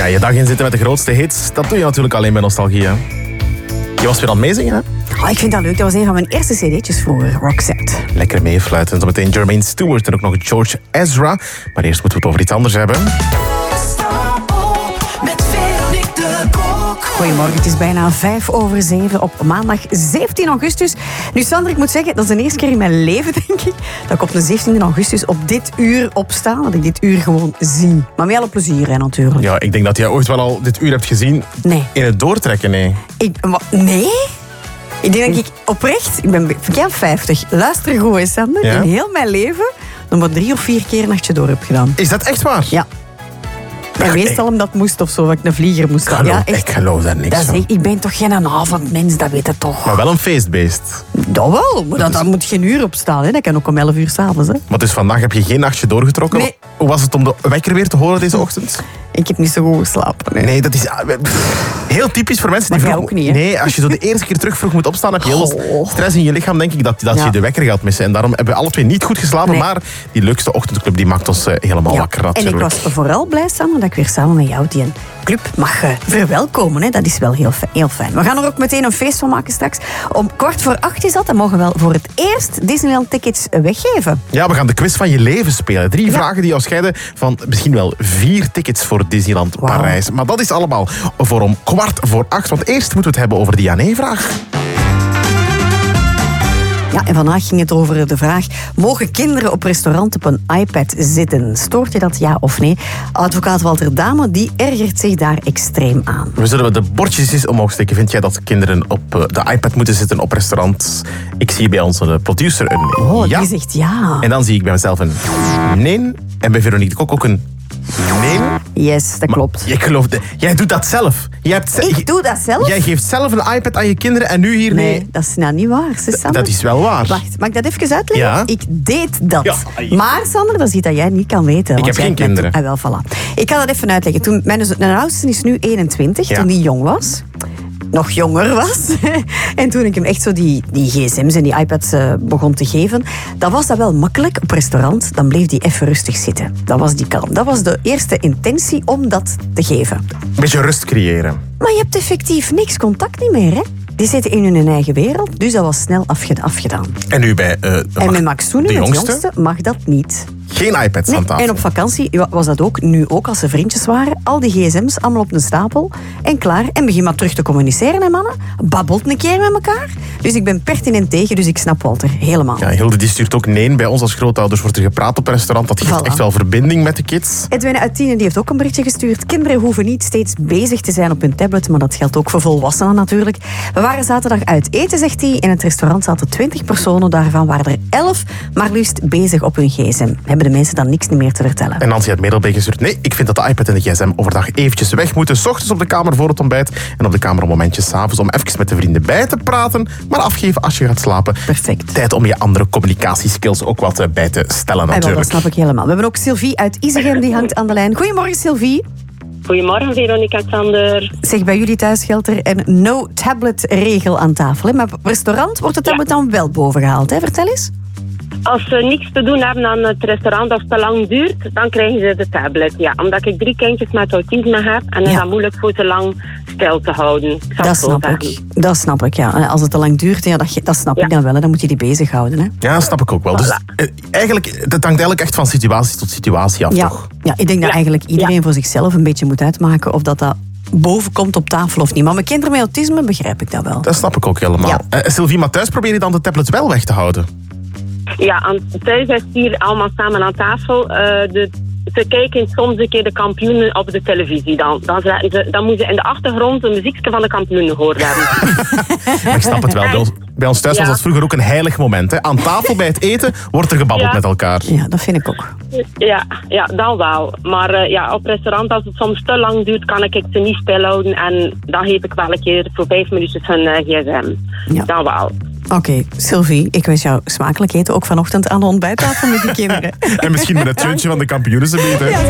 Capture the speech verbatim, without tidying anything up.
Ja, je dag inzitten met de grootste hits, dat doe je natuurlijk alleen bij nostalgie. Hè? Je was weer aan het meezingen, hè? Oh, ik vind dat leuk. Dat was een van mijn eerste cd'tjes vroeger, Roxette. Lekker meefluiten. Zometeen Jermaine Stewart en ook nog George Ezra. Maar eerst moeten we het over iets anders hebben. Goedemorgen, het is bijna vijf over zeven op maandag zeventien augustus. Nu, Sander, ik moet zeggen, dat is de eerste keer in mijn leven, denk ik, dat ik op de zeventiende augustus op dit uur opsta. Dat ik dit uur gewoon zie. Maar met alle plezier, hè, natuurlijk. Ja, ik denk dat jij ooit wel al dit uur hebt gezien. Nee. In het doortrekken, nee. Ik, wat, nee? Ik denk dat ik oprecht, ik ben verkeerd vijftig, luister goed eens, Sander, Ja? in heel mijn leven nog maar drie of vier keer Nachtje Door heb gedaan. Is dat echt waar? Ja. En meestal omdat het moest of zo, dat ik een vlieger moest Ik gaan. geloof, Ja, echt. ik geloof daar niks Dat is van. echt, ik ben toch geen avondmens, dat weet je toch. Maar wel een feestbeest. Dat wel, maar dat, dat moet geen uur op staan. Hè. Dat kan ook om elf uur s'avonds. Maar dus vandaag heb je geen nachtje doorgetrokken? Nee. Hoe was het om de wekker weer te horen deze ochtend? Ik heb niet zo goed geslapen. Nee. Nee, dat is ah, pff, heel typisch voor mensen die Maar jij vroeg... ook niet, hè? Nee, als je zo de eerste keer terug vroeg moet opstaan, heb je heel veel Oh. stress in je lichaam, denk ik, dat, dat Ja. je de wekker gaat missen. En daarom hebben we alle twee niet goed geslapen, Nee. maar die leukste ochtendclub die maakt ons uh, helemaal Ja. wakker En ik natuurlijk. was vooral blij, Sander, dat ik weer samen met jou die club mag uh, verwelkomen. Hè. Dat is wel heel, fi- heel fijn. We gaan er ook meteen een feest van maken straks. Om kwart voor acht is dat. Dan mogen we wel voor het eerst Disneyland-tickets weggeven. Ja, we gaan de quiz van je leven spelen. Drie Ja. vragen die jou scheiden van misschien wel vier tickets voor Disneyland Wauw. Parijs. Maar dat is allemaal voor om kwart voor acht. Want eerst moeten we het hebben over die ja-nee-vraag. Ja, en vandaag ging het over de vraag: mogen kinderen op restaurant op een iPad zitten? Stoort je dat, ja of nee? Advocaat Walter Dame die ergert zich daar extreem aan. We zullen de bordjes eens omhoog steken. Vind jij dat kinderen op uh, de iPad moeten zitten op restaurants? Ik zie bij onze producer een Oh, ja. die zegt ja. En dan zie ik bij mezelf een nee. En bij Veronique de Kok ook een nee. Yes, dat Maar klopt. ik geloof, de, jij doet dat zelf. Jij, hebt ze- Ik doe dat zelf? jij geeft zelf een iPad aan je kinderen en nu hier nee. Nee, dat is nou niet waar. Ze, Sander. Dat is wel waar. Wacht, mag ik dat even uitleggen? Ja. Ik deed dat. Ja. Maar Sander, dat is iets dat jij niet kan weten. want heb jij geen bent- kinderen. Ah, wel, voilà. Ik ga dat even uitleggen. Toen, mijn, mijn oudste is nu eenentwintig, Ja. toen hij jong was. Nog jonger was. En toen ik hem echt zo die, die gsm's en die iPads uh, begon te geven, dan was dat wel makkelijk. Op restaurant, dan bleef die even rustig zitten. Dat was die kalm. Dat was de eerste intentie om dat te geven. Een beetje rust creëren. Maar je hebt effectief niks contact niet meer, hè? Die zitten in hun eigen wereld, dus dat was snel afge- afgedaan. En nu bij uh, En met Max Soenen, de het jongste, jongste, mag dat niet. geen iPads Nee, aan tafel. en op vakantie ja, was dat ook, nu ook als ze vriendjes waren. Al die gsm's allemaal op een stapel en klaar. En begin maar terug te communiceren, hè mannen. Babbelt een keer met elkaar. Dus ik ben pertinent tegen, dus ik snap Walter helemaal. Ja, Hilde die stuurt ook nee. Bij ons als grootouders wordt er gepraat op een restaurant. Dat geeft Voilà. echt wel verbinding met de kids. Edwin uit Tienen die heeft ook een berichtje gestuurd. Kinderen hoeven niet steeds bezig te zijn op hun tablet, maar dat geldt ook voor volwassenen natuurlijk. We waren zaterdag uit eten, zegt hij. In het restaurant zaten twintig personen, daarvan waren er elf maar liefst bezig op hun gsm. Hebben de mensen dan niks meer te vertellen? En Nancy had Middelbeek gestuurd. Nee, ik vind dat de iPad en de gsm overdag eventjes weg moeten. 's Ochtends op de kamer voor het ontbijt en op de kamer een momentje 's avonds om even met de vrienden bij te praten. Maar afgeven als je gaat slapen. Perfect. Tijd om je andere communicatieskills ook wat eh, bij te stellen En wel, natuurlijk. dat snap ik helemaal. We hebben ook Sylvie uit Isegem, die hangt aan de lijn. Goedemorgen, Sylvie. Goedemorgen, Veronica Sander. Zeg, bij jullie thuis geldt er een no-tablet-regel aan tafel. Hè? Maar op restaurant wordt het tablet dan wel bovengehaald. Hè? Vertel eens. Als ze niks te doen hebben aan het restaurant, als het te lang duurt, dan krijgen ze de tablet. Ja, omdat ik drie kindjes met autisme heb en is Ja. dat moeilijk voor te lang stil te houden. Ik zal Dat het zo snap zeggen. ik. Dat snap ik, ja. En als het te lang duurt, ja, dat, dat snap Ja. ik dan wel. Hè. Dan moet je die bezighouden. Hè. Ja, dat snap ik ook wel. Dus Voilà. eh, eigenlijk, het hangt eigenlijk echt van situatie tot situatie af, Ja. toch? ja, ik denk dat Ja. eigenlijk iedereen Ja. voor zichzelf een beetje moet uitmaken of dat dat boven komt op tafel of niet. Maar met kinderen met autisme begrijp ik dat wel. Dat snap ik ook helemaal. Ja. Eh, Sylvie, maar thuis probeer je dan de tablets wel weg te houden? Ja, aan, thuis is hier allemaal samen aan tafel. Eh, de, ze kijken soms een keer de kampioenen op de televisie. Dan, dan, zetten ze, dan moeten ze in de achtergrond de muziekje van de kampioenen gehoord hebben. Maar ik snap het wel. Bij ons, bij ons thuis Ja. was dat vroeger ook een heilig moment. Hè. Aan tafel bij het eten wordt er gebabbeld Ja. met elkaar. Ja, dat vind ik ook. Ja, ja, dan wel. Maar eh, ja, op restaurant, als het soms te lang duurt, kan ik ze niet stilhouden. En dan geef ik wel een keer voor vijf minuutjes hun uh, gsm. Ja. Dan wel. Oké, okay, Sylvie, ik wens jou smakelijk eten ook vanochtend aan de ontbijttafel met die kinderen. En misschien met het teuntje van de kampioenen ze weten. Ja,